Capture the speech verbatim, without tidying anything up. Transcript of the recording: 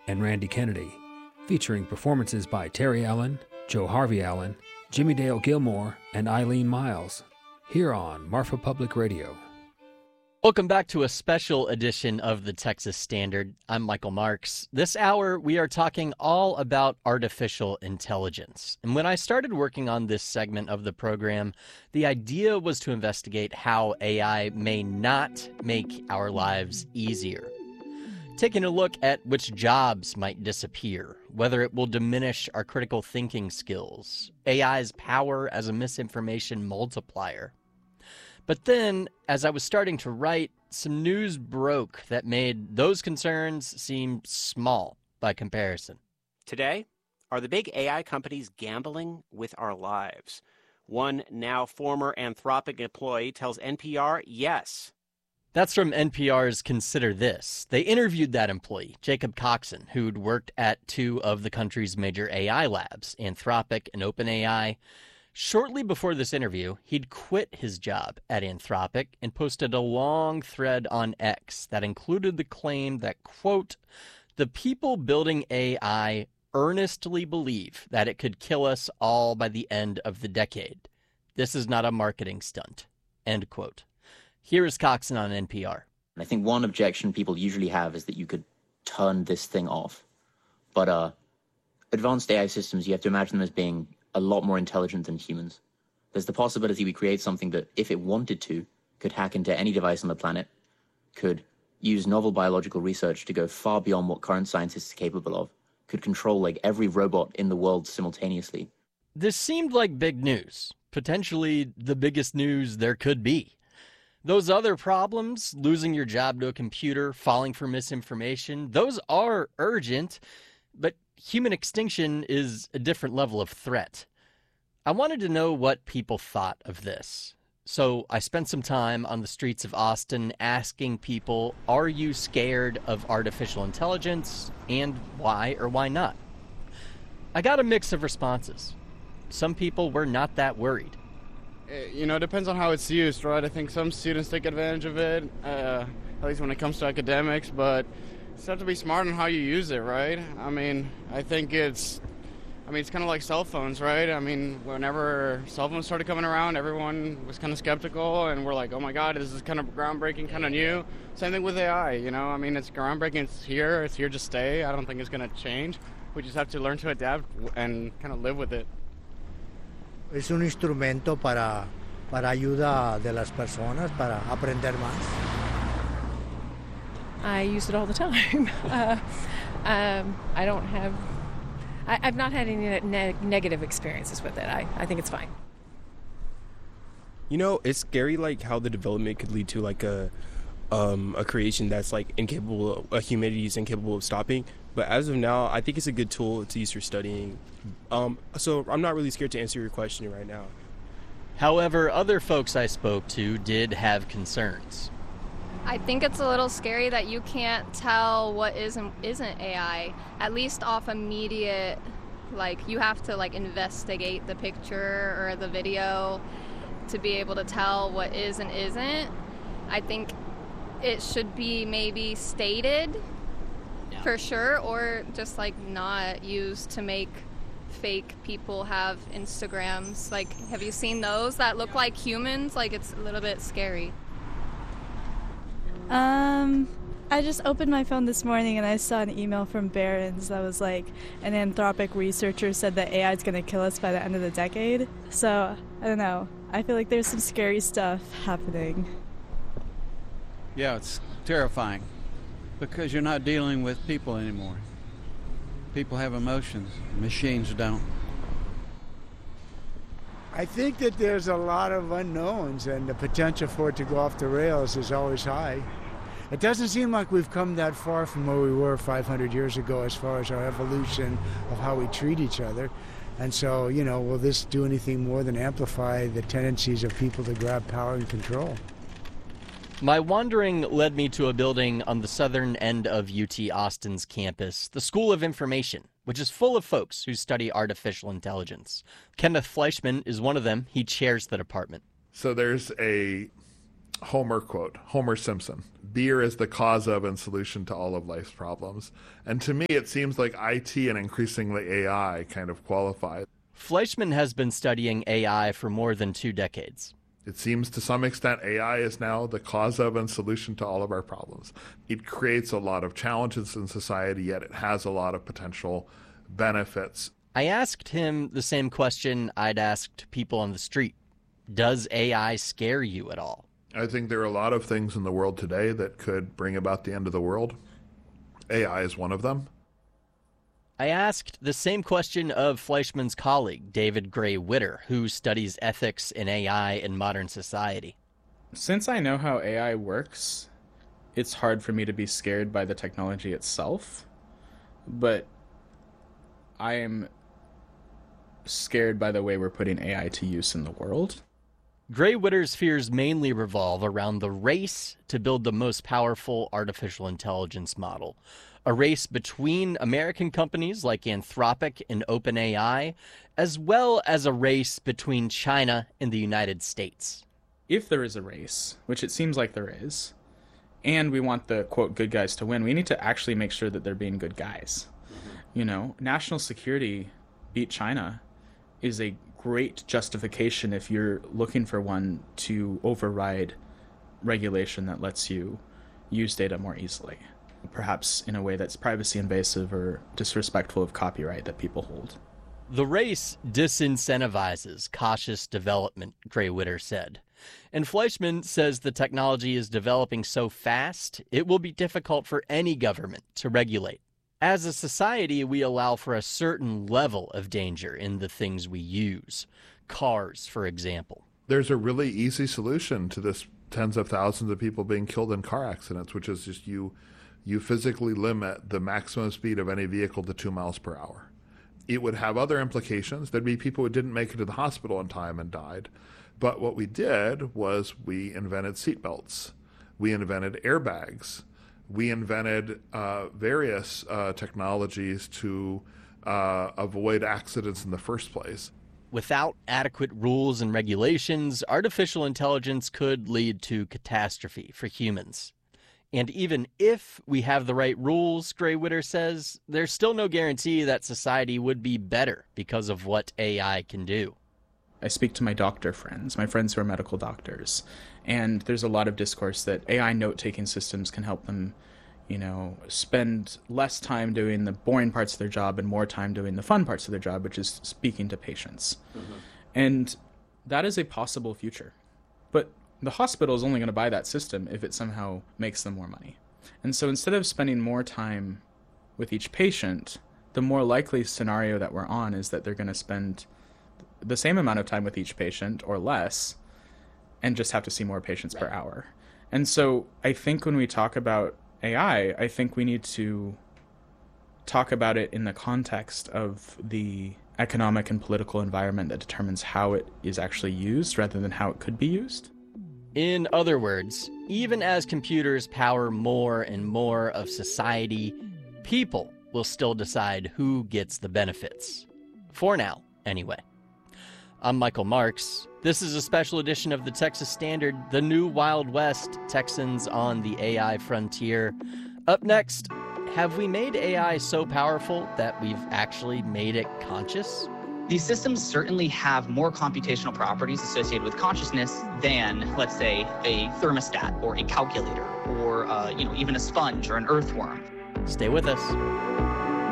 and Randy Kennedy, featuring performances by Terry Allen, Joe Harvey Allen, Jimmy Dale Gilmore, and Eileen Miles, here on Marfa Public Radio. Welcome back to a special edition of the Texas Standard. I'm Michael Marks. This hour, we are talking all about artificial intelligence. And when I started working on this segment of the program, the idea was to investigate how A I may not make our lives easier. Taking a look at which jobs might disappear, whether it will diminish our critical thinking skills, A I's power as a misinformation multiplier. But then, as I was starting to write, some news broke that made those concerns seem small by comparison. Today, are the big A I companies gambling with our lives? One now former Anthropic employee tells N P R yes. That's from N P R's Consider This. They interviewed that employee, Jacob Coxon, who'd worked at two of the country's major A I labs, Anthropic and OpenAI. Shortly before this interview, he'd quit his job at Anthropic and posted a long thread on X that included the claim that, quote, the people building A I earnestly believe that it could kill us all by the end of the decade. This is not a marketing stunt, end quote. Here is Coxon on N P R. I think one objection people usually have is that you could turn this thing off. But uh, advanced A I systems, you have to imagine them as being a lot more intelligent than humans. There's the possibility we create something that, if it wanted to, could hack into any device on the planet, could use novel biological research to go far beyond what current scientists are capable of, could control like every robot in the world simultaneously. This seemed like big news, potentially the biggest news there could be. Those other problems, losing your job to a computer, falling for misinformation, those are urgent, but human extinction is a different level of threat. I wanted to know what people thought of this. So I spent some time on the streets of Austin asking people, are you scared of artificial intelligence, and why or why not? I got a mix of responses. Some people were not that worried. You know, it depends on how it's used, right? I think some students take advantage of it, uh, at least when it comes to academics, but you have to be smart on how you use it, right? I mean, I think it's, I mean, it's kind of like cell phones, right? I mean, whenever cell phones started coming around, everyone was kind of skeptical, and we're like, oh my God, this is kind of groundbreaking, kind of new. Same thing with A I, you know? I mean, it's groundbreaking, it's here, it's here to stay. I don't think it's going to change. We just have to learn to adapt and kind of live with it. Es un instrumento para, para ayuda de las personas, para aprender más. I use it all the time. uh, um, I don't have, I, I've not had any ne- negative experiences with it. I, I think it's fine. You know, it's scary, like how the development could lead to like a, um, a creation that's like incapable, of, uh, humanity is incapable of stopping. But as of now, I think it's a good tool to use for studying. Um, so I'm not really scared to answer your question right now. However, other folks I spoke to did have concerns. I think it's a little scary that you can't tell what is and isn't A I, at least off immediate, like you have to like investigate the picture or the video to be able to tell what is and isn't. I think it should be maybe stated yeah. for sure, or just like not used to make fake people have Instagrams. Like, have you seen those that look like humans? Like, it's a little bit scary. Um, I just opened my phone this morning and I saw an email from Barron's that was like, an Anthropic researcher said that A I is going to kill us by the end of the decade. So, I don't know. I feel like there's some scary stuff happening. Yeah, it's terrifying because you're not dealing with people anymore. People have emotions. Machines don't. I think that there's a lot of unknowns, and the potential for it to go off the rails is always high. It doesn't seem like we've come that far from where we were five hundred years ago as far as our evolution of how we treat each other. And so, you know, will this do anything more than amplify the tendencies of people to grab power and control? My wandering led me to a building on the southern end of U T Austin's campus, the School of Information, which is full of folks who study artificial intelligence. Kenneth Fleischman is one of them. He chairs the department. So there's a Homer quote, Homer Simpson. Beer is the cause of and solution to all of life's problems. And to me, it seems like I T and increasingly A I kind of qualify. Fleischman has been studying A I for more than two decades. It seems to some extent A I is now the cause of and solution to all of our problems. It creates a lot of challenges in society, yet it has a lot of potential benefits. I asked him the same question I'd asked people on the street. Does A I scare you at all? I think there are a lot of things in the world today that could bring about the end of the world. A I is one of them. I asked the same question of Fleischman's colleague, David Gray Witter, who studies ethics in A I in modern society. Since I know how A I works, it's hard for me to be scared by the technology itself, but I am scared by the way we're putting A I to use in the world. Gray Witter's fears mainly revolve around the race to build the most powerful artificial intelligence model, a race between American companies like Anthropic and OpenAI, as well as a race between China and the United States. If there is a race, which it seems like there is, and we want the, quote, good guys to win, we need to actually make sure that they're being good guys. Mm-hmm. You know, national security beat China is a great justification if you're looking for one to override regulation that lets you use data more easily, perhaps in a way that's privacy invasive or disrespectful of copyright that people hold. The race disincentivizes cautious development, Gray Witter said. And Fleischman says the technology is developing so fast, it will be difficult for any government to regulate. As a society, we allow for a certain level of danger in the things we use. Cars, for example. There's a really easy solution to this tens of thousands of people being killed in car accidents, which is just you you physically limit the maximum speed of any vehicle to two miles per hour. It would have other implications. There'd be people who didn't make it to the hospital in time and died. But what we did was we invented seatbelts. We invented airbags. We invented uh, various uh, technologies to uh, avoid accidents in the first place. Without adequate rules and regulations, artificial intelligence could lead to catastrophe for humans. And even if we have the right rules, Gray Witter says, there's still no guarantee that society would be better because of what A I can do. I speak to my doctor friends, my friends who are medical doctors, and there's a lot of discourse that A I note-taking systems can help them, you know, spend less time doing the boring parts of their job and more time doing the fun parts of their job, which is speaking to patients. Mm-hmm. And that is a possible future. But the hospital is only going to buy that system if it somehow makes them more money. And so instead of spending more time with each patient, the more likely scenario that we're on is that they're going to spend the same amount of time with each patient or less and just have to see more patients right. per hour. And so I think when we talk about A I, I think we need to talk about it in the context of the economic and political environment that determines how it is actually used rather than how it could be used. In other words, even as computers power more and more of society, people will still decide who gets the benefits. For now, anyway. I'm Michael Marks. This is a special edition of the Texas Standard, the new Wild West, Texans on the A I frontier. Up next, have we made A I so powerful that we've actually made it conscious? These systems certainly have more computational properties associated with consciousness than, let's say, a thermostat or a calculator or, uh, you know, even a sponge or an earthworm. Stay with us.